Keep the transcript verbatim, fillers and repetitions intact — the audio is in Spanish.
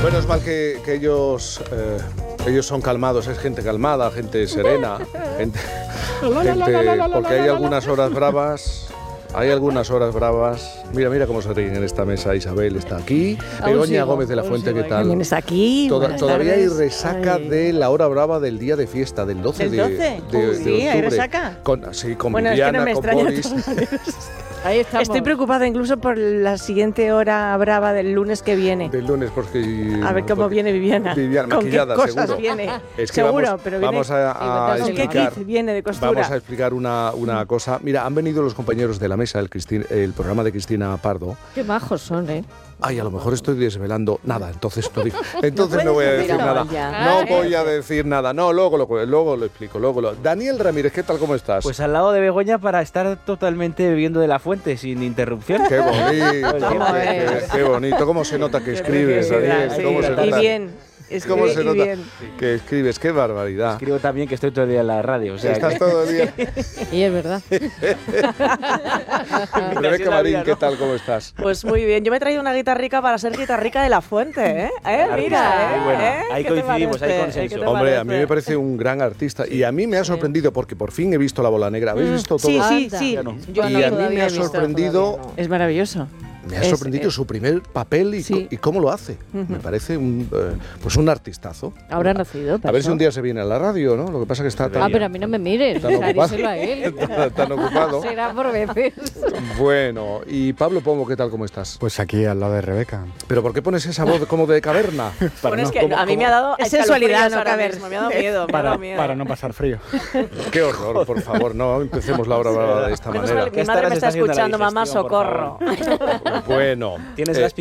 Bueno, es mal que, que ellos, eh, ellos son calmados, es gente calmada, gente serena, gente, gente, porque hay algunas horas bravas, hay algunas horas bravas. Mira, mira cómo se ríen en esta mesa. Isabel está aquí, Begoña Gómez de la Fuente, ¿qué tal? También está aquí. Toda, todavía tardes. hay resaca Ay. de la hora brava del día de fiesta, del doce ¿Del de, doce? de, Uy, de sí, octubre. ¿hay resaca? Con, sí, con Bueno, Viviana, es que no me con extraña de Boris. todas maneras. Ahí estamos. Estoy preocupada incluso por la siguiente hora brava del lunes que viene. Del lunes, porque... A ver cómo porque viene Viviana. Viviana, ¿Con maquillada, qué cosas seguro. viene? Es que Seguro, vamos, pero viene... vamos a, a ¿Con qué explicar... kit viene de costura? Vamos a explicar una, una cosa. Mira, han venido los compañeros de la mesa, el, Cristin, el programa de Cristina Pardo. Qué majos son, ¿eh? Ay, a lo mejor estoy desvelando nada, entonces no digo. Entonces No no voy a puedes decir decirlo nada. ya. No Ah, voy a decir nada. No, luego lo, luego lo explico. Luego lo. Daniel Ramírez, ¿qué tal? ¿Cómo estás? Pues al lado de Begoña para estar totalmente bebiendo de la fuente sin interrupción. Qué bonito, Vamos a qué, ver. qué- qué bonito. ¿Cómo se nota que escribes, Daniel? Sí, ¿Cómo se y nota bien. ¿Cómo Escribe se y nota bien. que escribes? ¡Qué barbaridad! Escribo también que estoy todo el día en la radio. O sea, Estás que- todo el día. Y es verdad. Rebeca Marín, vida, ¿qué ¿no? tal? ¿Cómo estás? Pues muy bien. Yo me he traído una guitarrica para ser guitarrica de la Fuente, ¿eh? ¿Eh? Artista, Mira, ¿eh? muy bueno. ¿Eh? Ahí ¿Qué te coincidimos, hay parece? consenso. ¿Qué te Hombre, a mí parece? me parece un gran artista y a mí me ha sorprendido porque por fin he visto La Bola Negra. ¿Habéis visto todo? Sí, sí, Anda. sí. Ya no. Yo Y no, a mí todavía me ha he visto. sorprendido, Todavía no. Es maravilloso. me ha Es- sorprendido es- su primer papel y, Sí. co- y cómo lo hace. Me parece un, eh, pues un artistazo. Habrá nacido. A ver si un día se viene a la radio, ¿no? Lo que pasa es que está tan, Ah, pero a mí no me mires. tan ocupado. Díselo a él. tan- tan ocupado. Será por veces. Bueno, y Pablo Pombo, ¿qué tal? ¿Cómo estás? Pues aquí al lado de Rebeca. ¿Pero por qué pones esa voz como de caverna? Bueno, es que ¿Cómo- a mí cómo- me ha dado Es sensualidad, escalofríos no ahora caber. mismo. Me ha dado miedo, me ha Para, dado miedo. para no pasar frío. Qué horror, por favor, no empecemos la hora brava de esta Menos manera. mal, ¿Qué mi madre me estarás está haciendo la escuchando, mamá, digestión, por socorro. Bueno, Tienes eh, las